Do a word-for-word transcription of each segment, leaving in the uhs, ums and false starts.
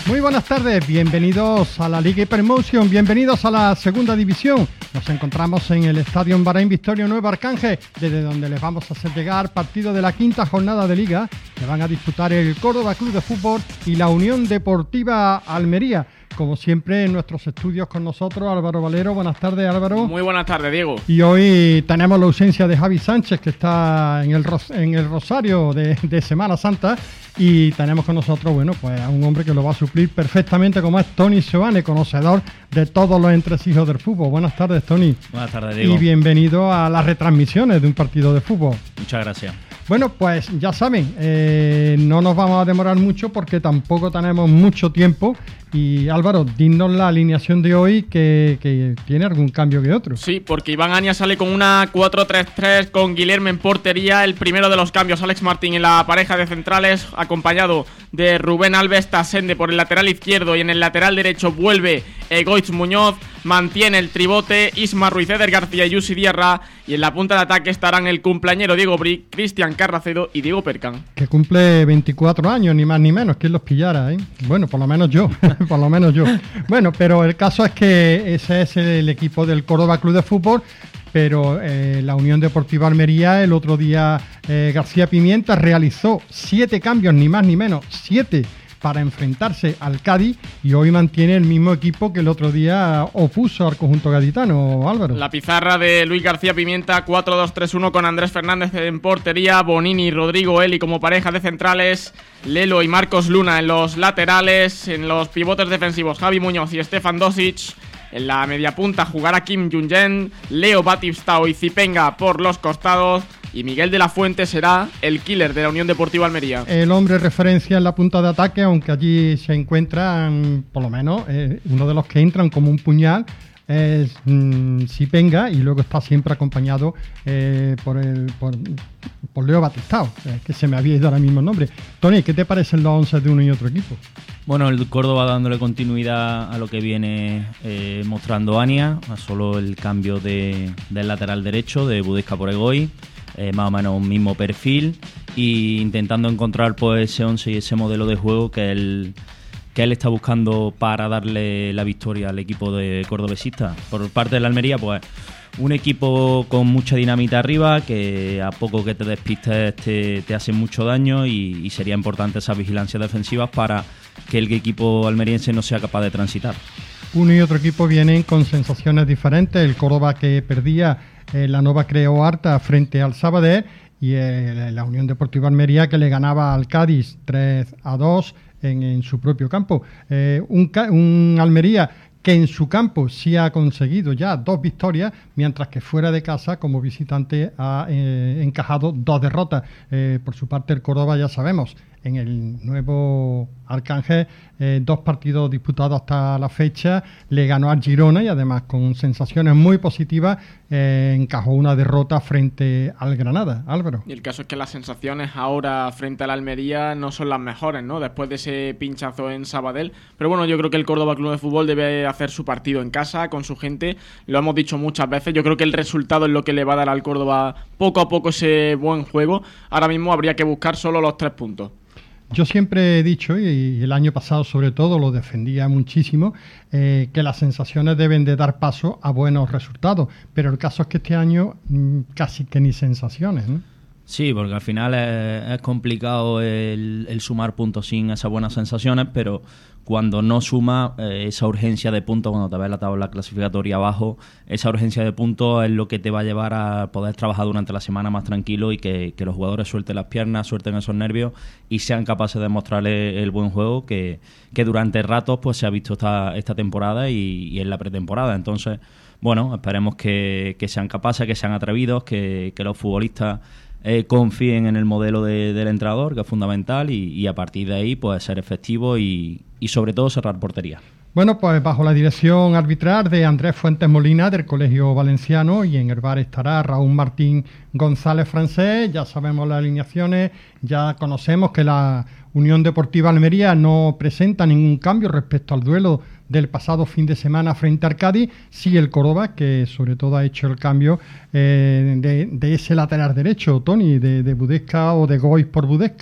Muy buenas tardes, bienvenidos a la Liga Hypermotion, bienvenidos a la segunda división. Nos encontramos en el Estadio Bahrein Victoria Nuevo Arcángel, desde donde les vamos a hacer llegar partido de la quinta jornada de Liga, que van a disputar el Córdoba Club de Fútbol y la Unión Deportiva Almería. Como siempre, en nuestros estudios con nosotros, Álvaro Valero. Buenas tardes, Álvaro. Muy buenas tardes, Diego. Y hoy tenemos la ausencia de Javi Sánchez, que está en el, en el Rosario de, de Semana Santa. Y tenemos con nosotros, bueno, pues a un hombre que lo va a suplir perfectamente, como es Tony Seoane, conocedor de todos los entresijos del fútbol. Buenas tardes, Tony. Buenas tardes, Diego. Y bienvenido a las retransmisiones de un partido de fútbol. Muchas gracias. Bueno, pues ya saben, eh, no nos vamos a demorar mucho porque tampoco tenemos mucho tiempo. Y Álvaro, dinos la alineación de hoy, que, que tiene algún cambio que otro. Sí, porque Iván Ania sale con una cuatro tres tres con Guilherme en portería. El primero de los cambios, Alex Martín en la pareja de centrales, acompañado de Rubén Alves Tasende por el lateral izquierdo, y en el lateral derecho vuelve Egoitz Muñoz. Mantiene el tribote Isma Ruiz, Eder García y Yusi Diarra, y en la punta de ataque estarán el cumpleañero Diego Brick, Cristian Carracedo y Diego Percan. Que cumple veinticuatro años, ni más ni menos, ¿quién los pillara? ¿eh? Bueno, por lo menos yo, por lo menos yo. Bueno, pero el caso es que ese es el equipo del Córdoba Club de Fútbol, pero eh, la Unión Deportiva Almería, el otro día eh, García Pimienta realizó siete cambios, ni más ni menos, siete, para enfrentarse al Cádiz, y hoy mantiene el mismo equipo que el otro día opuso al conjunto gaditano, Álvaro. La pizarra de Luis García Pimienta, cuatro dos tres uno con Andrés Fernández en portería, Bonini y Rodrigo Eli como pareja de centrales, Lelo y Marcos Luna en los laterales, en los pivotes defensivos Javi Muñoz y Stefan Dosic. En la media punta jugará Kim Jung-jen, Leo Batistao y Zipenga por los costados, y Miguel de la Fuente será el killer de la Unión Deportiva Almería. El hombre referencia en la punta de ataque, aunque allí se encuentran, por lo menos, eh, uno de los que entran como un puñal es mmm, Zipenga, y luego está siempre acompañado eh, por, el, por, por Leo Batistao, eh, que se me había ido ahora mismo el nombre. Tony, ¿qué te parecen los once de uno y otro equipo? Bueno, el Córdoba dándole continuidad a lo que viene eh, mostrando Ania, a solo el cambio de, del lateral derecho de Budesca por Egoy, eh, más o menos un mismo perfil, y intentando encontrar pues ese once y ese modelo de juego que él, que él está buscando para darle la victoria al equipo de cordobesista. Por parte de la Almería, pues un equipo con mucha dinamita arriba, que a poco que te despistes te, te hacen mucho daño, y, y sería importante esas vigilancias defensivas para que el equipo almeriense no sea capaz de transitar. Uno y otro equipo vienen con sensaciones diferentes. El Córdoba, que perdía eh, la Nova Creo Arta frente al Sabadell, y eh, la Unión Deportiva Almería, que le ganaba al Cádiz tres a dos en, en su propio campo. Eh, un, un Almería que en su campo sí ha conseguido ya dos victorias, mientras que fuera de casa, como visitante, ha eh, encajado dos derrotas. Eh, por su parte, el Córdoba, ya sabemos, en el nuevo Arcángel, eh, dos partidos disputados hasta la fecha, le ganó al Girona, y además con sensaciones muy positivas eh, encajó una derrota frente al Granada. Álvaro. Y el caso es que las sensaciones ahora frente al Almería no son las mejores, ¿no? Después de ese pinchazo en Sabadell. Pero bueno, yo creo que el Córdoba Club de Fútbol debe hacer su partido en casa, con su gente. Lo hemos dicho muchas veces. Yo creo que el resultado es lo que le va a dar al Córdoba poco a poco ese buen juego. Ahora mismo habría que buscar solo los tres puntos. Yo siempre he dicho, y el año pasado sobre todo lo defendía muchísimo, eh, que las sensaciones deben de dar paso a buenos resultados, pero el caso es que este año mmm, casi que ni sensaciones, ¿no? Sí, porque al final es, es complicado el, el sumar puntos sin esas buenas sensaciones, pero cuando no suma eh, esa urgencia de puntos, cuando te ves la tabla clasificatoria abajo, esa urgencia de puntos es lo que te va a llevar a poder trabajar durante la semana más tranquilo, y que, que los jugadores suelten las piernas, suelten esos nervios y sean capaces de mostrarle el buen juego que, que durante ratos pues se ha visto esta, esta temporada y, y en la pretemporada. Entonces, bueno, esperemos que, que sean capaces, que sean atrevidos, que, que los futbolistas Eh, confíen en el modelo de, del entrenador, que es fundamental, y, y a partir de ahí pues ser efectivo y, y sobre todo cerrar portería. Bueno, pues bajo la dirección arbitral de Andrés Fuentes Molina, del Colegio Valenciano, y en el V A R estará Raúl Martín González Francés. Ya sabemos las alineaciones, ya conocemos que la Unión Deportiva Almería no presenta ningún cambio respecto al duelo del pasado fin de semana frente al Cádiz. Sí, el Córdoba, que sobre todo ha hecho el cambio eh, de, de ese lateral derecho, Tony, de, de Budesca o de Gois por Budesca.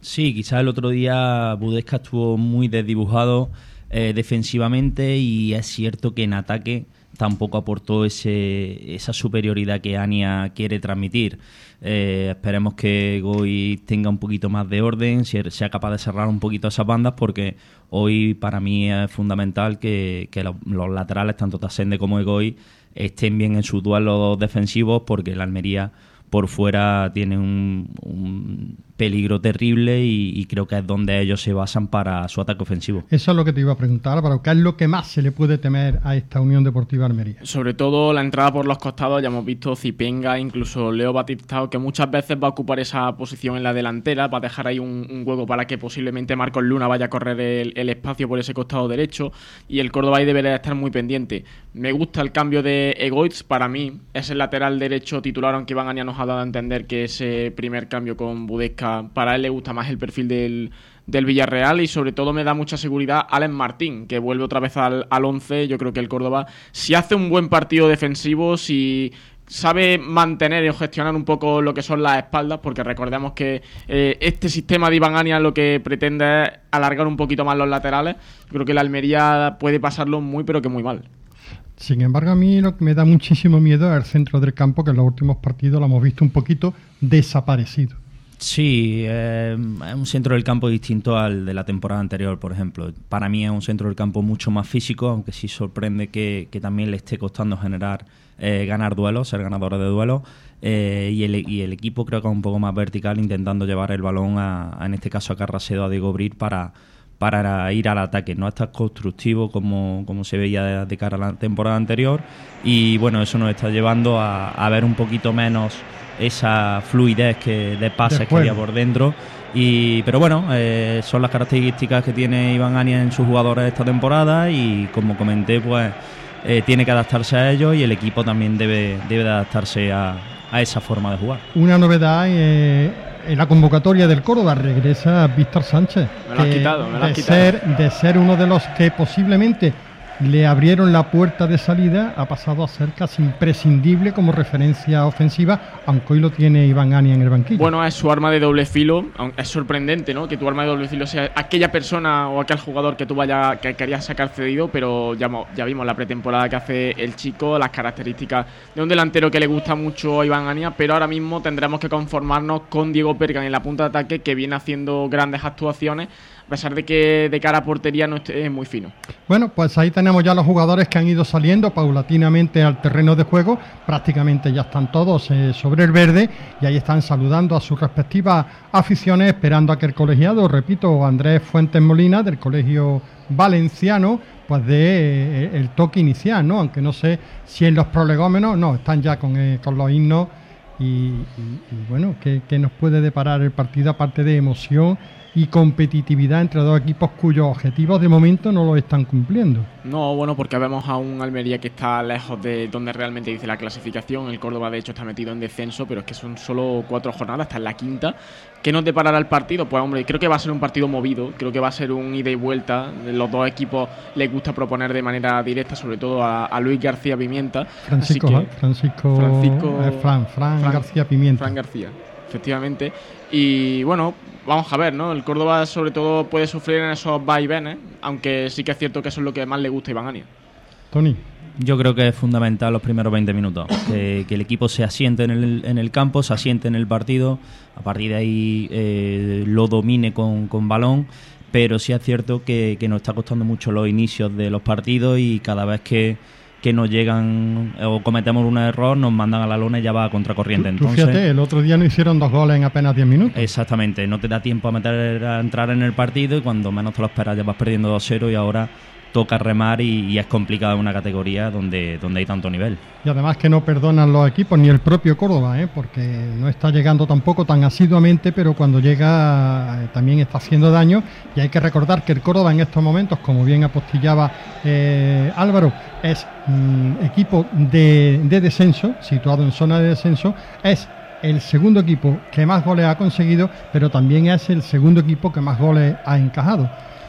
Sí, quizás el otro día Budesca estuvo muy desdibujado eh, defensivamente, y es cierto que en ataque tampoco aportó ese, esa superioridad que Ania quiere transmitir. Eh, esperemos que Goi tenga un poquito más de orden, sea capaz de cerrar un poquito esas bandas, porque hoy para mí es fundamental que, que los, los laterales, tanto Tasende como Goi, estén bien en sus duelos defensivos, porque el Almería por fuera tiene un, un peligro terrible, y, y creo que es donde ellos se basan para su ataque ofensivo. Eso es lo que te iba a preguntar, Álvaro. ¿Qué es lo que más se le puede temer a esta Unión Deportiva Almería? Sobre todo la entrada por los costados. Ya hemos visto Zipenga, incluso Leo Batistao, que muchas veces va a ocupar esa posición en la delantera, va a dejar ahí un, un hueco para que posiblemente Marcos Luna vaya a correr el, el espacio por ese costado derecho, y el Córdoba ahí debería estar muy pendiente. Me gusta el cambio de Egoitz. Para mí es el lateral derecho titular, aunque Iván Ania nos ha dado a entender que ese primer cambio con Budesca, para él le gusta más el perfil del, del Villarreal, y sobre todo me da mucha seguridad Alex Martín, que vuelve otra vez al, al once. Yo creo que el Córdoba, si hace un buen partido defensivo, si sabe mantener y gestionar un poco lo que son las espaldas, porque recordemos que eh, este sistema de Iván Ania lo que pretende es alargar un poquito más los laterales. Yo creo que la Almería puede pasarlo muy pero que muy mal. Sin embargo, a mí lo que me da muchísimo miedo es el centro del campo, que en los últimos partidos lo hemos visto un poquito desaparecido. Sí, eh, es un centro del campo distinto al de la temporada anterior, por ejemplo. Para mí es un centro del campo mucho más físico, aunque sí sorprende que, que también le esté costando generar, eh, ganar duelos, ser ganadores de duelos. Eh, y, el, y el equipo creo que es un poco más vertical, intentando llevar el balón, a, a en este caso a Carracedo, a Diego Brir, para... para ir al ataque. No es tan constructivo como, como se veía de, de cara a la temporada anterior, y bueno, eso nos está llevando a, a ver un poquito menos esa fluidez que, de pases que había por dentro. Y, pero bueno, eh, son las características que tiene Iván Ania en sus jugadores esta temporada, y como comenté, pues eh, tiene que adaptarse a ellos, y el equipo también debe, debe de adaptarse a, a esa forma de jugar. Una novedad eh, en la convocatoria del Córdoba, regresa Víctor Sánchez. Me lo has quitado, me lo has de quitado. Ser, de ser uno de los que posiblemente le abrieron la puerta de salida, ha pasado a ser casi imprescindible como referencia ofensiva, aunque hoy lo tiene Iván Ania en el banquillo. Bueno, es su arma de doble filo. Es sorprendente, ¿no?, que tu arma de doble filo sea aquella persona o aquel jugador que tú vaya que querías sacar cedido, pero ya, ya vimos la pretemporada que hace el chico, las características de un delantero que le gusta mucho a Iván Ania, pero ahora mismo tendremos que conformarnos con Diego Pergan en la punta de ataque, que viene haciendo grandes actuaciones, a pesar de que de cara a portería no esté muy fino. Bueno, pues ahí tenemos ya los jugadores que han ido saliendo paulatinamente al terreno de juego. Prácticamente ya están todos eh, sobre el verde, y ahí están saludando a sus respectivas aficiones, esperando a que el colegiado, repito, Andrés Fuentes Molina, del Colegio Valenciano, pues dé eh, el toque inicial, ¿no? Aunque no sé si en los prolegómenos, no, están ya con, eh, con los himnos, y, y, y bueno, ¿qué, qué nos puede deparar el partido, aparte de emoción y competitividad entre dos equipos cuyos objetivos de momento no lo están cumpliendo? No, bueno, porque vemos a un Almería que está lejos de donde realmente dice la clasificación. El Córdoba de hecho está metido en descenso, pero es que son solo cuatro jornadas, está en la quinta. ¿Qué nos deparará el partido? Pues hombre, creo que va a ser un partido movido, creo que va a ser un ida y vuelta. Los dos equipos les gusta proponer de manera directa, sobre todo a, a Luis García Pimienta. Francisco, Así que, Francisco, Francisco eh, Fran, Fran, Fran García Pimienta. Fran García, efectivamente. Y bueno, vamos a ver, ¿no? El Córdoba sobre todo puede sufrir en esos vaivenes, aunque sí que es cierto que eso es lo que más le gusta a Iván Ania. Tony. Yo creo que es fundamental los primeros veinte minutos, que, que el equipo se asiente en el, en el campo, se asiente en el partido, a partir de ahí eh, lo domine con, con balón, pero sí es cierto que, que nos está costando mucho los inicios de los partidos, y cada vez que, que nos llegan o cometemos un error nos mandan a la lona y ya va a contracorriente. Tú, tú Entonces, fíjate, el otro día nos hicieron dos goles en apenas diez minutos. Exactamente, no te da tiempo a, meter, a entrar en el partido, y cuando menos te lo esperas ya vas perdiendo dos cero, y ahora toca remar, y, y es complicado en una categoría donde, donde hay tanto nivel. Y además que no perdonan los equipos, ni el propio Córdoba, ¿eh? Porque no está llegando tampoco tan asiduamente, pero cuando llega eh, también está haciendo daño. Y hay que recordar que el Córdoba en estos momentos, como bien apostillaba eh, Álvaro, es mm, equipo de, de descenso, situado en zona de descenso, es el segundo equipo que más goles ha conseguido, pero también es el segundo equipo que más goles ha encajado.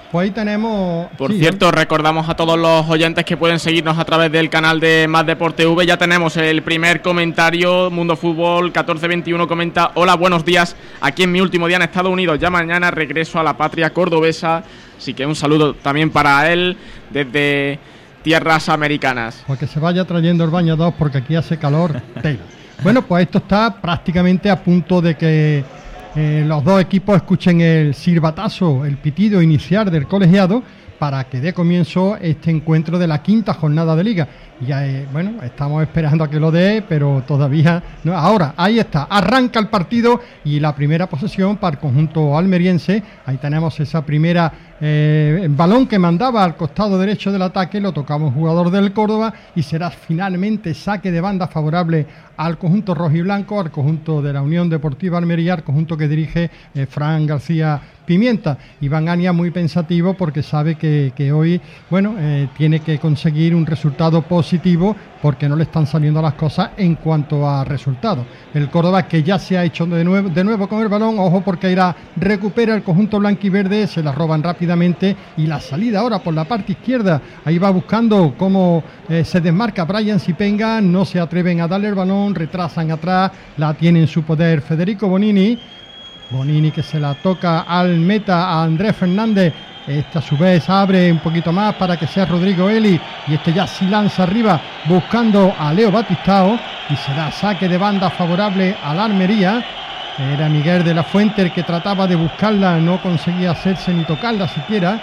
Pues ahí tenemos... Por sí, cierto, recordamos a todos los oyentes que pueden seguirnos a través del canal de Más Deporte V. Ya tenemos el primer comentario. Mundo Fútbol catorce veintiuno comenta: hola, buenos días. Aquí en mi último día en Estados Unidos. Ya mañana regreso a la patria cordobesa. Así que un saludo también para él desde tierras americanas. Pues que se vaya trayendo el bañador porque aquí hace calor. Tela. Bueno, pues esto está prácticamente a punto de que Eh, los dos equipos escuchen el silbatazo, el pitido inicial del colegiado para que dé comienzo este encuentro de la quinta jornada de liga. Ya, eh, bueno, estamos esperando a que lo dé, pero todavía no. Ahora, ahí está, arranca el partido y la primera posesión para el conjunto almeriense. Ahí tenemos esa primera eh, balón que mandaba al costado derecho del ataque, lo tocaba un jugador del Córdoba y será finalmente saque de banda favorable al conjunto rojiblanco, al conjunto de la Unión Deportiva Almería, al conjunto que dirige eh, Fran García Pimienta. Iván Ania muy pensativo porque sabe que, que hoy, bueno, eh, tiene que conseguir un resultado positivo porque no le están saliendo las cosas en cuanto a resultados. El Córdoba, que ya se ha hecho de nuevo, de nuevo con el balón, ojo porque irá, recupera el conjunto blanquiverde, se la roban rápidamente y la salida ahora por la parte izquierda, ahí va buscando cómo eh, se desmarca Brian Sipenga, no se atreven a darle el balón, retrasan atrás, la tiene en su poder Federico Bonini. Bonini que se la toca al meta, a Andrés Fernández. Este a su vez abre un poquito más para que sea Rodrigo Eli. Y este ya sí lanza arriba buscando a Leo Batistao. Y será saque de banda favorable a la Almería. Era Miguel de la Fuente el que trataba de buscarla. No conseguía hacerse ni tocarla siquiera.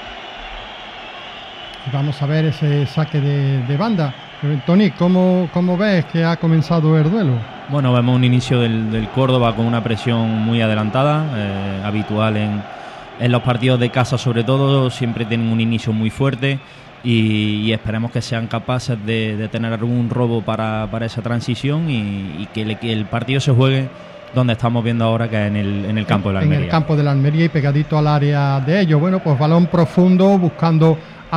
Y vamos a ver ese saque de, de banda. Tony, ¿cómo, ¿cómo ves que ha comenzado el duelo? Bueno, vemos un inicio del, del Córdoba con una presión muy adelantada, eh, habitual en, en los partidos de casa sobre todo, siempre tienen un inicio muy fuerte y, y esperemos que sean capaces de, de tener algún robo para, para esa transición y, y que, le, que el partido se juegue donde estamos viendo ahora, que es en el, en el campo de la Almería. En el campo de la Almería y pegadito al área de ellos. Bueno, pues balón profundo buscando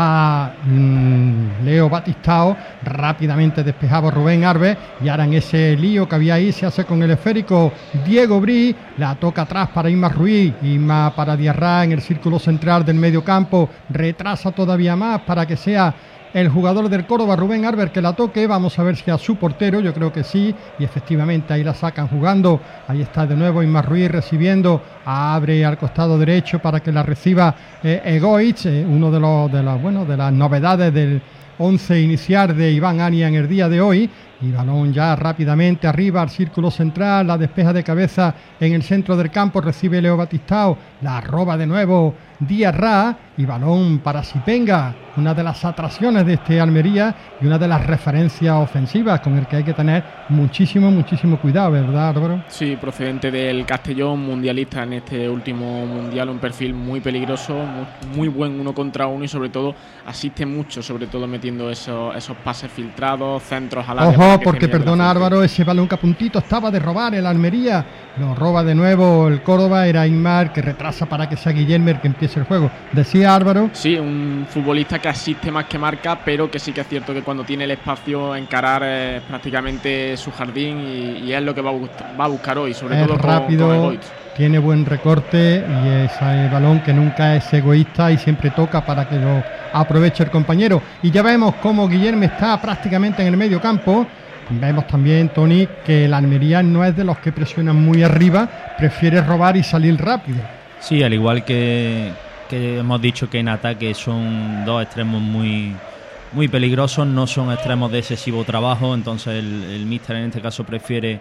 a mmm, Leo Batistao, rápidamente despejaba Rubén Arbe y ahora en ese lío que había ahí se hace con el esférico Diego Brí, la toca atrás para Isma Ruiz, Isma para Diarra en el círculo central del medio campo, retrasa todavía más para que sea el jugador del Córdoba, Rubén Arber, que la toque. Vamos a ver si a su portero, yo creo que sí, y efectivamente ahí la sacan jugando. Ahí está de nuevo Isma Ruiz recibiendo, abre al costado derecho para que la reciba eh, Egoitz, eh, uno de los de las bueno de las novedades del once inicial de Iván Ania en el día de hoy. Y balón ya rápidamente arriba al círculo central, la despeja de cabeza en el centro del campo, recibe Leo Batistao, la roba de nuevo Diarra y balón para Sipenga, una de las atracciones de este Almería y una de las referencias ofensivas con el que hay que tener muchísimo, muchísimo cuidado, ¿verdad, Álvaro? Sí, procedente del Castellón, mundialista en este último mundial, un perfil muy peligroso, muy, muy buen uno contra uno y sobre todo asiste mucho, sobre todo metiendo esos, esos pases filtrados, centros al área. Ojo, porque perdona Álvaro, ese balón que a puntito estaba de robar el Almería, lo roba de nuevo el Córdoba, era Inmar que retrasa para que sea Guillermo el que empiece el juego. Decía Álvaro. Sí, un futbolista que asiste más que marca, pero que sí que es cierto que cuando tiene el espacio encarar eh, prácticamente su jardín y, y es lo que va a, buscar, va a buscar hoy, sobre es todo rápido, con, con tiene buen recorte y ese balón que nunca es egoísta y siempre toca para que lo aproveche el compañero. Y ya vemos cómo Guillermo está prácticamente en el medio campo. Vemos también, Tony, que el Almería no es de los que presionan muy arriba, prefiere robar y salir rápido. Sí, al igual que, que hemos dicho que en ataque son dos extremos muy, muy peligrosos, no son extremos de excesivo trabajo, entonces el, el míster en este caso prefiere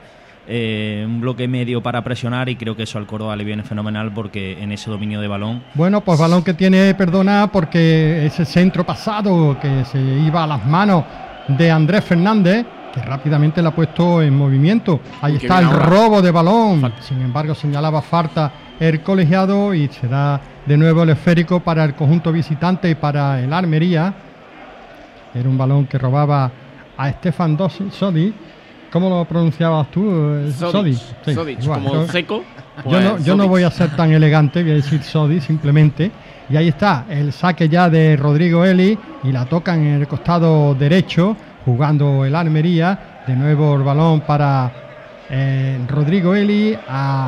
eh, un bloque medio para presionar y creo que eso al Córdoba le viene fenomenal porque en ese dominio de balón... Bueno, pues balón que tiene, perdona, porque ese centro pasado que se iba a las manos de Andrés Fernández, que rápidamente la ha puesto en movimiento. Ahí está el robo de balón. Falta. Sin embargo, señalaba falta el colegiado y será de nuevo el esférico para el conjunto visitante y para el Almería. Era un balón que robaba a Stefan Sodi. ¿Cómo lo pronunciabas tú? Sodi. Sí, Sodi, como seco. Pues yo no, yo no voy a ser tan elegante, voy a decir Sodi simplemente. Y ahí está el saque ya de Rodrigo Eli y la tocan en el costado derecho, jugando el Almería. De nuevo el balón para eh, Rodrigo Eli a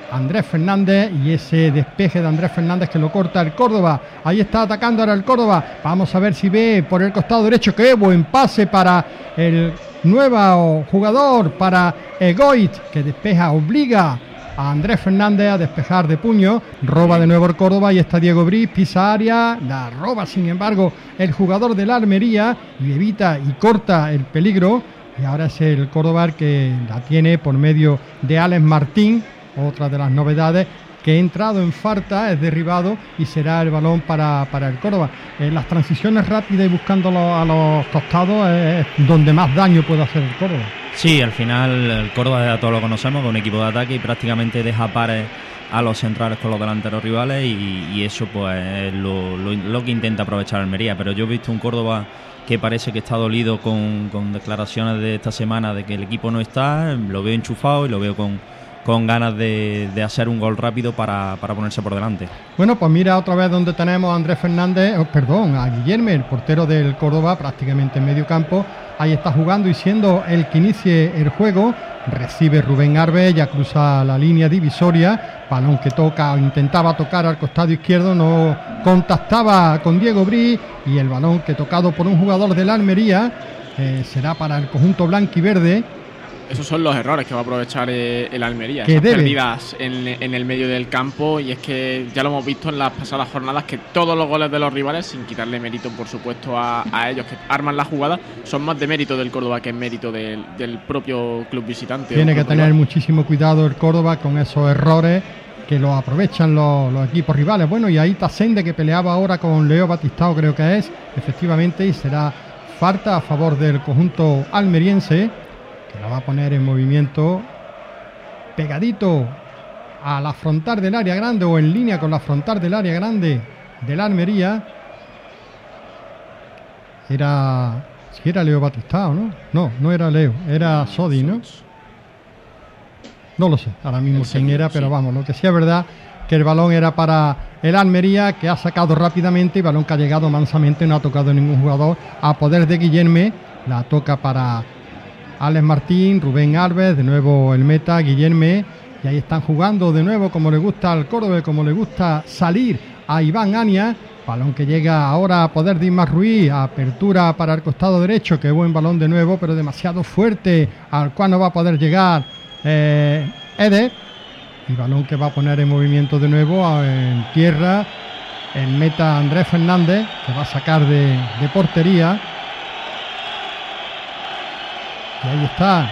Andrés Fernández, y ese despeje de Andrés Fernández que lo corta el Córdoba. Ahí está atacando ahora el Córdoba. Vamos a ver si ve por el costado derecho. Qué buen pase para el nuevo jugador, para Egoit, que despeja, obliga a Andrés Fernández a despejar de puño. Roba de nuevo el Córdoba y está Diego Briz, pisa área, la roba sin embargo el jugador de la Almería y evita y corta el peligro. Y ahora es el Córdoba el que la tiene por medio de Alex Martín. Otra de las novedades, que ha entrado en falta, es derribado y será el balón para, para el Córdoba. En las transiciones rápidas y buscándolo a los costados es donde más daño puede hacer el Córdoba. Sí, al final el Córdoba ya todos lo conocemos, con un equipo de ataque y prácticamente deja pares a los centrales con los delanteros rivales y, y eso pues es lo, lo, lo que intenta aprovechar Almería. Pero yo he visto un Córdoba que parece que está dolido con, con declaraciones de esta semana de que el equipo no está, lo veo enchufado y lo veo con... con ganas de, de hacer un gol rápido para, para ponerse por delante. Bueno, pues mira otra vez donde tenemos a Andrés Fernández, oh, perdón, a Guillermo, el portero del Córdoba, prácticamente en medio campo. Ahí está jugando y siendo el que inicie el juego. Recibe Rubén Arbe, ya cruza la línea divisoria, balón que toca o intentaba tocar al costado izquierdo, no contactaba con Diego Briz, y el balón que tocado por un jugador de la Almería eh, será para el conjunto blanquiverde. Esos son los errores que va a aprovechar el Almería, esas debe? perdidas en, en el medio del campo, y es que ya lo hemos visto en las pasadas jornadas que todos los goles de los rivales, sin quitarle mérito por supuesto a, a ellos que arman la jugada, son más de mérito del Córdoba que en mérito del, del propio club visitante. Tiene que tener rival. muchísimo cuidado el Córdoba con esos errores que los aprovechan los, los equipos rivales. Bueno, y ahí Tasende, que peleaba ahora con Leo Batistao, creo que es, efectivamente, y será falta a favor del conjunto almeriense, que la va a poner en movimiento pegadito a la frontal del área grande o en línea con la frontal del área grande de la Almería. Era, si era Leo Batistao, ¿no? No, no era Leo, era Sodi, ¿no? No lo sé ahora mismo quién era, pero vamos, lo que sí es verdad que el balón era para el Almería, que ha sacado rápidamente, y balón que ha llegado mansamente, no ha tocado ningún jugador, a poder de Guillermo. La toca para Alex Martín, Rubén Alves, de nuevo el meta, Guillermo, y ahí están jugando de nuevo como le gusta al Córdoba, como le gusta salir a Iván Ania. Balón que llega ahora a poder de Isma Ruiz, apertura para el costado derecho, qué buen balón de nuevo, pero demasiado fuerte, al cual no va a poder llegar eh, Eder, y balón que va a poner en movimiento de nuevo en tierra el meta Andrés Fernández, que va a sacar de, de portería. Y ahí está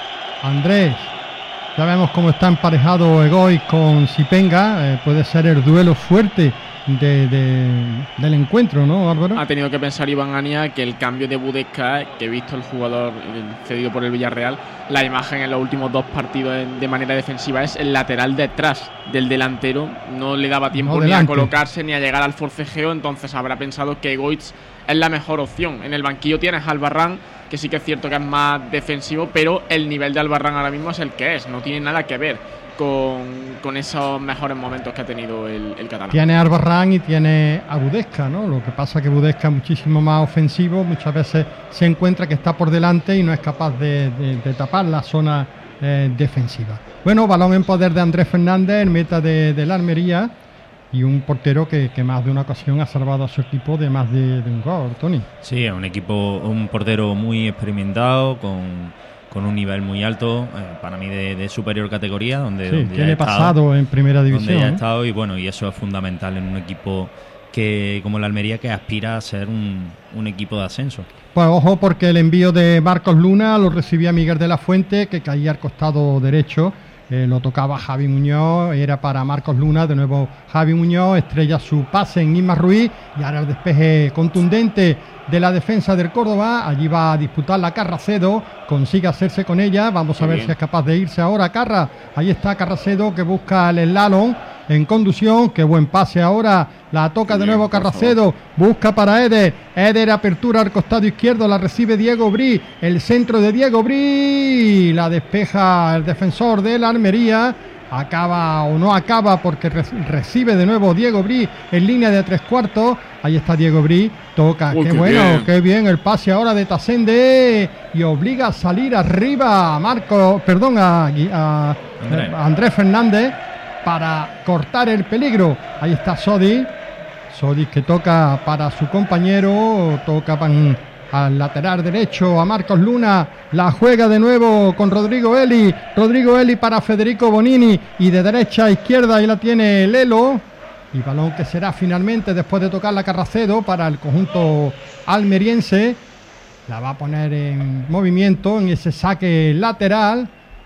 Andrés. Ya vemos cómo está emparejado Egoy con Sipenga. Eh, puede ser el duelo fuerte de, de, del encuentro, ¿no, Álvaro? Ha tenido que pensar Iván Ania que el cambio de Budesca, que he visto el jugador cedido por el Villarreal, la imagen en los últimos dos partidos de manera defensiva es el lateral detrás del delantero. No le daba tiempo no, ni a colocarse ni a llegar al forcejeo. Entonces habrá pensado que Egoy es la mejor opción. En el banquillo tienes a Albarrán, que sí que es cierto que es más defensivo, pero el nivel de Albarrán ahora mismo es el que es, no tiene nada que ver con, con esos mejores momentos que ha tenido el, el catalán. Tiene a Albarrán y tiene a Budesca, ¿no? Lo que pasa es que Budesca es muchísimo más ofensivo, muchas veces se encuentra que está por delante y no es capaz de, de, de tapar la zona eh, defensiva. Bueno, balón en poder de Andrés Fernández, en meta de, de la Almería, y un portero que, que más de una ocasión ha salvado a su equipo de más de, de un gol, Tony. Sí, un equipo, un portero muy experimentado, con, con un nivel muy alto, eh, para mí de, de superior categoría, donde, sí, donde tiene estado, pasado en primera división. Donde ya ha ¿eh? estado, y bueno, y eso es fundamental en un equipo que como la Almería, que aspira a ser un, un equipo de ascenso. Pues ojo, porque el envío de Marcos Luna lo recibía Miguel de la Fuente, que caía al costado derecho. Eh, lo tocaba Javi Muñoz, era para Marcos Luna, de nuevo Javi Muñoz, estrella su pase en Isma Ruiz, y ahora el despeje contundente de la defensa del Córdoba. Allí va a disputar la Carracedo, consigue hacerse con ella, vamos Qué a ver bien. si es capaz de irse ahora Carra. Ahí está Carracedo, que busca el slalom en conducción, qué buen pase ahora, la toca de nuevo Carracedo, busca para Eder, Eder apertura al costado izquierdo, la recibe Diego Briz, el centro de Diego Briz, la despeja el defensor de la Almería, acaba o no acaba porque re- recibe de nuevo Diego Briz en línea de tres cuartos, ahí está Diego Briz, toca, Uy, qué, qué bueno, bien. qué bien el pase ahora de Tasende, y obliga a salir arriba a Marco, perdón, a, a, Andrés. a Andrés Fernández, para cortar el peligro. Ahí está Sodi. Sodi que toca para su compañero, toca para, al lateral derecho a Marcos Luna, la juega de nuevo con Rodrigo Eli, Rodrigo Eli para Federico Bonini y de derecha a izquierda ahí la tiene Lelo, y balón que será finalmente después de tocar la Carracedo para el conjunto almeriense, la va a poner en movimiento en ese saque lateral.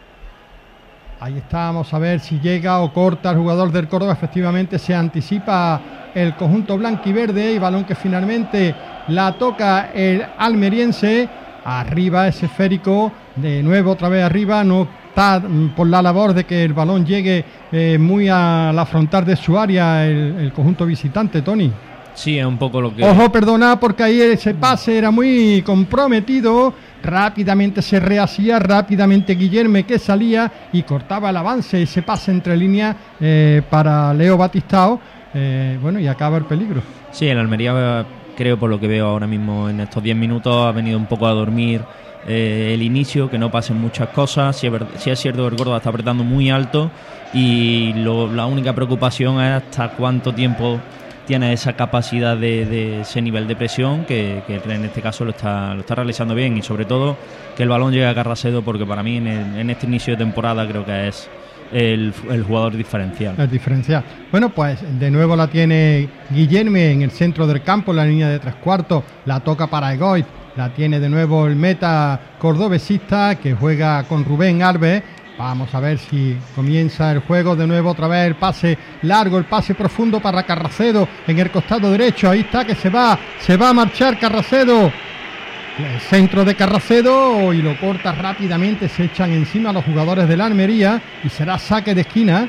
Ahí está, vamos a ver si llega o corta el jugador del Córdoba. Efectivamente se anticipa el conjunto blanquiverde y balón que finalmente la toca el almeriense. Arriba ese esférico, de nuevo otra vez arriba, no está por la labor de que el balón llegue eh, muy a la frontal de su área el, el conjunto visitante, Tony. Sí, es un poco lo que... Ojo, perdona, porque ahí ese pase era muy comprometido. Rápidamente se rehacía, rápidamente Guillerme que salía y cortaba el avance, ese pase entre líneas eh, para Leo Batistao. Eh, bueno, y acaba el peligro. Sí, el Almería, creo, por lo que veo ahora mismo en estos diez minutos, ha venido un poco a dormir eh, el inicio, que no pasen muchas cosas. Si es, ver, si es cierto que el Córdoba está apretando muy alto y lo, la única preocupación es hasta cuánto tiempo tiene esa capacidad de, de ese nivel de presión que, que en este caso lo está, lo está realizando bien, y sobre todo que el balón llegue a Carracedo, porque para mí en, el, en este inicio de temporada creo que es el, el jugador diferencial. El diferencial. Bueno, pues de nuevo la tiene Guillerme en el centro del campo, en la línea de tres cuartos, la toca para Egoy, la tiene de nuevo el meta cordobesista que juega con Rubén Alves. Vamos a ver si comienza el juego de nuevo, otra vez el pase largo, el pase profundo para Carracedo en el costado derecho. Ahí está que se va, se va a marchar Carracedo. El centro de Carracedo y lo corta rápidamente, se echan encima los jugadores de la Almería y será saque de esquina.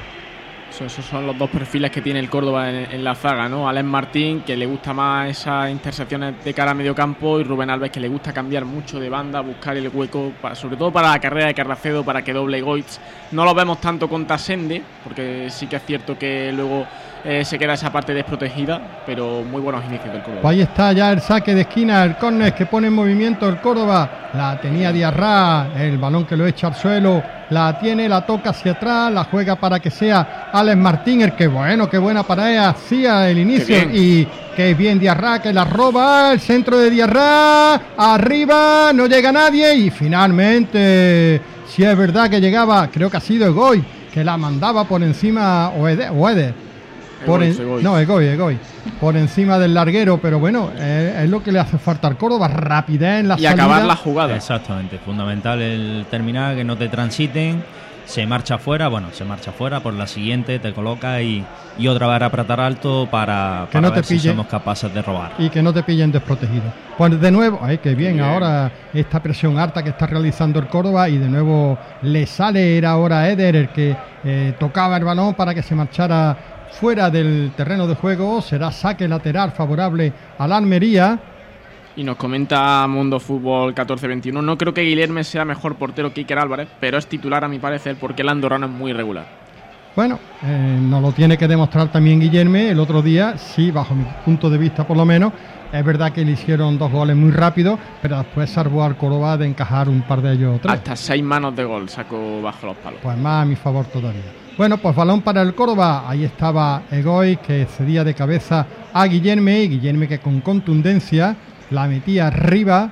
Esos son los dos perfiles que tiene el Córdoba en, en la zaga, ¿no? Alex Martín, que le gusta más esas intersecciones de cara a medio campo, y Rubén Alves, que le gusta cambiar mucho de banda, buscar el hueco, para, sobre todo para la carrera de Carracedo, para que doble Goitz. No lo vemos tanto con Tasende, porque sí que es cierto que luego eh, se queda esa parte desprotegida, pero muy buenos inicios del Córdoba. Ahí está ya el saque de esquina, el córner que pone en movimiento el Córdoba. La tenía Diarra, el balón que lo echa al suelo, la tiene, la toca hacia atrás, la juega para que sea Alex Martín, el que bueno, qué buena para ella hacía el inicio, y que bien Diarra, que la roba, el centro de Diarra, arriba, no llega nadie, y finalmente, si es verdad que llegaba, creo que ha sido Egoy, que la mandaba por encima, o Eder, o Eder. Por en, no, Egoy, Egoy, por encima del larguero, pero bueno, eh, es lo que le hace falta al Córdoba, rapidez en la y salida. Y acabar la jugada. Exactamente, fundamental el terminar, que no te transiten, se marcha fuera, bueno, se marcha fuera, por la siguiente te coloca y, y otra vez a apretar alto para, que para no ver te si pille, somos capaces de robar. Y que no te pillen desprotegido. Pues de nuevo, ay, qué bien, bien, ahora esta presión harta que está realizando el Córdoba, y de nuevo le sale, era ahora Eder el que eh, tocaba el balón para que se marchara fuera del terreno de juego. Será saque lateral favorable a la Almería. Y nos comenta Mundo Fútbol catorce veintiuno: no creo que Guillerme sea mejor portero que Iker Álvarez, pero es titular a mi parecer, porque el andorrano es muy regular. Bueno, eh, nos lo tiene que demostrar también Guillerme el otro día, sí, bajo mi punto de vista por lo menos. Es verdad que le hicieron dos goles muy rápido, pero después salvó al Córdoba de encajar un par de ellos tres. Hasta seis manos de gol sacó bajo los palos. Pues más a mi favor todavía. Bueno, pues balón para el Córdoba. Ahí estaba Egoy, que cedía de cabeza a Guillerme, y Guillerme que con contundencia la metía arriba.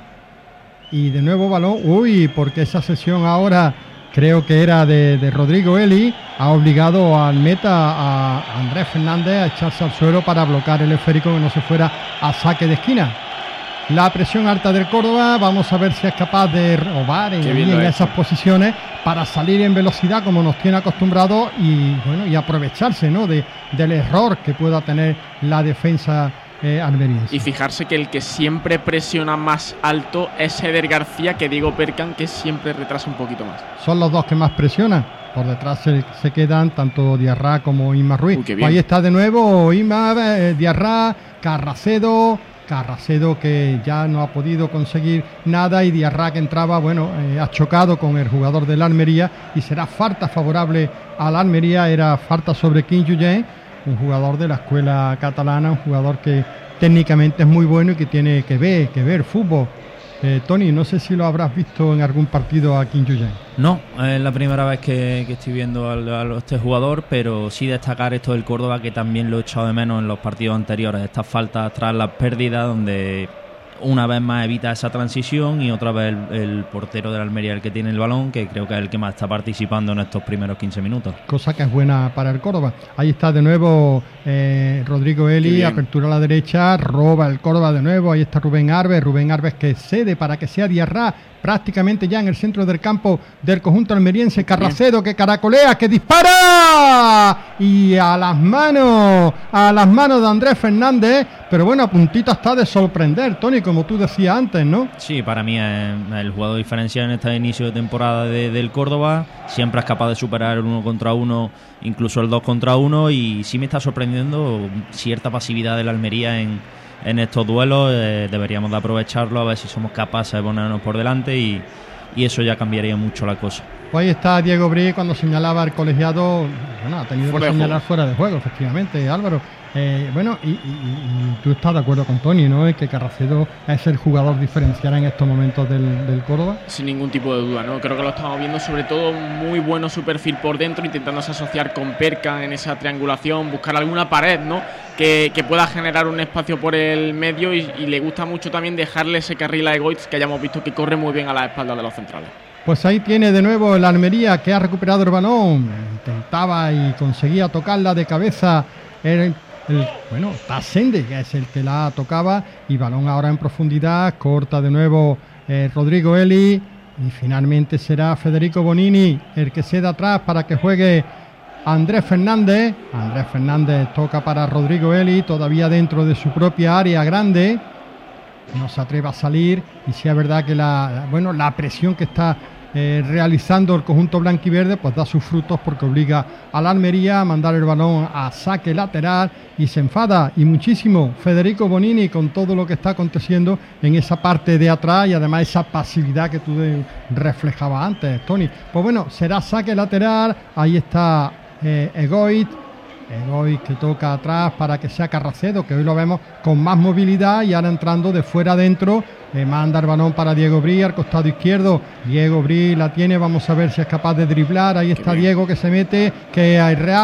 Y de nuevo balón. Uy, porque esa sesión ahora creo que era de, de Rodrigo Eli. Ha obligado al meta, a Andrés Fernández, a echarse al suelo para bloquear el esférico, que no se fuera a saque de esquina. La presión alta del Córdoba, vamos a ver si es capaz de robar en, en esas posiciones para salir en velocidad como nos tiene acostumbrados, y bueno, y aprovecharse, ¿no?, de, del error que pueda tener la defensa eh, almeriense. Y fijarse que el que siempre presiona más alto es Eder García que Diego Percan, que siempre retrasa un poquito más. Son los dos que más presionan. Por detrás se, se quedan tanto Diarra como Isma Ruiz. Uy, ahí está de nuevo Isma, eh, Diarra, Carracedo. Carracedo que ya no ha podido conseguir nada, y Diarra que entraba, bueno, eh, ha chocado con el jugador de la Almería, y será falta favorable a la Almería. Era falta sobre Kim Juyen, un jugador de la escuela catalana, un jugador que técnicamente es muy bueno y que tiene que ver, que ver fútbol. Eh, Tony, no sé si lo habrás visto en algún partido aquí en Jullén. No, es la primera vez que, que estoy viendo al, a este jugador, pero sí destacar esto del Córdoba, que también lo he echado de menos en los partidos anteriores. Estas faltas tras las pérdidas, donde una vez más evita esa transición y otra vez el, el portero del Almería el que tiene el balón, que creo que es el que más está participando en estos primeros quince minutos. Cosa que es buena para el Córdoba. Ahí está de nuevo eh, Rodrigo Eli, apertura a la derecha, roba el Córdoba de nuevo. Ahí está Rubén Arbes, Rubén Arbes que cede para que sea Diarra, prácticamente ya en el centro del campo del conjunto almeriense. Carracedo que caracolea, que dispara y a las manos, a las manos de Andrés Fernández, pero bueno, a puntito está de sorprender, Tony, como tú decías antes, ¿no? Sí, para mí es el jugador diferencial en este inicio de temporada de, del Córdoba. Siempre es capaz de superar el uno contra uno, incluso el dos contra uno, y sí me está sorprendiendo cierta pasividad de la Almería en en estos duelos. Eh, deberíamos de aprovecharlo, a ver si somos capaces de ponernos por delante, y, y eso ya cambiaría mucho la cosa. Pues ahí está Diego Brí cuando señalaba al colegiado. Bueno, ha tenido fuera que señalar juego. fuera de juego, efectivamente, Álvaro. Eh, bueno, y, y, y tú estás de acuerdo con Tony, ¿no? En que Carracedo es el jugador diferencial en estos momentos del, del Córdoba. Sin ningún tipo de duda, ¿no? Creo que lo estamos viendo, sobre todo muy bueno su perfil por dentro, intentándose asociar con Perca en esa triangulación, buscar alguna pared, ¿no? Que, que pueda generar un espacio por el medio, y, y le gusta mucho también dejarle ese carril a Egoitz, que hayamos visto que corre muy bien a la espalda de los centrales. Pues ahí tiene de nuevo el Almería, que ha recuperado el balón, intentaba y conseguía tocarla de cabeza el, el bueno, Tasende, que es el que la tocaba, y balón ahora en profundidad, corta de nuevo eh, Rodrigo Eli, y finalmente será Federico Bonini el que se da atrás para que juegue Andrés Fernández. Andrés Fernández toca para Rodrigo Eli, todavía dentro de su propia área grande, no se atreve a salir, y sí es verdad que la, bueno, la presión que está eh, realizando el conjunto blanquiverde pues da sus frutos, porque obliga a la Almería a mandar el balón a saque lateral, y se enfada y muchísimo Federico Bonini con todo lo que está aconteciendo en esa parte de atrás, y además esa pasividad que tú reflejabas antes, Tony. Pues bueno, será saque lateral. Ahí está eh, Egoitz Egoitz que toca atrás para que sea Carracedo, que hoy lo vemos con más movilidad, y ahora entrando de fuera adentro. Eh, manda el balón para Diego Brí al costado izquierdo. Diego Brí la tiene, vamos a ver si es capaz de driblar. Ahí está Diego que se mete, que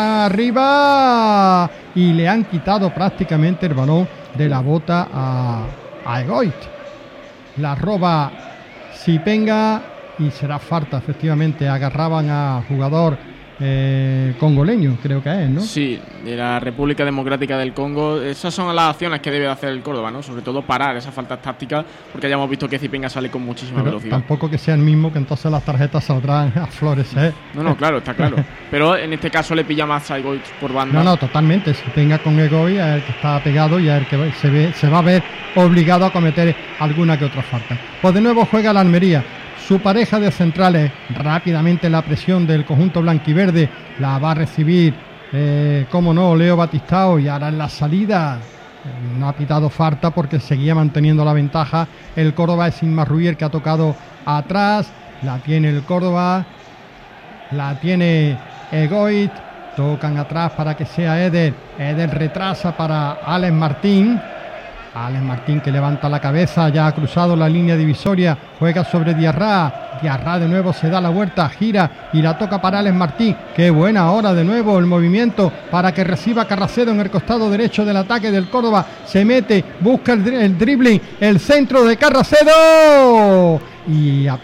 arriba, y le han quitado prácticamente el balón de la bota a, a Egoitz. La roba Sipenga y será falta, efectivamente. Agarraban a jugador Eh, congoleño, creo que es, ¿no? Sí, de la República Democrática del Congo. Esas son las acciones que debe hacer el Córdoba, ¿no? Sobre todo parar esas faltas tácticas, porque ya hemos visto que Zipenga sale con muchísima Pero velocidad. Tampoco que sea el mismo, que entonces las tarjetas saldrán a florecer. No, no, claro, está claro. Pero en este caso le pilla más a Egoitz por banda. No, no, totalmente. Si tenga con Egoitz, es el que está pegado y es el que se, ve, se va a ver obligado a cometer alguna que otra falta. Pues de nuevo juega la Almería. Su pareja de centrales, rápidamente la presión del conjunto blanquiverde, la va a recibir, eh, como no, Leo Batistao, y ahora en la salida eh, no ha pitado falta porque seguía manteniendo la ventaja. El Córdoba es Inma Ruier, que ha tocado atrás, la tiene el Córdoba, la tiene Egoitz, tocan atrás para que sea Eder, Eder retrasa para Alex Martín. Alex Martín que levanta la cabeza, ya ha cruzado la línea divisoria, juega sobre Diarra, Diarra de nuevo se da la vuelta, gira y la toca para Alex Martín. Qué buena ahora de nuevo el movimiento para que reciba Carracedo en el costado derecho del ataque del Córdoba, se mete, busca el, el dribbling, el centro de Carracedo, y a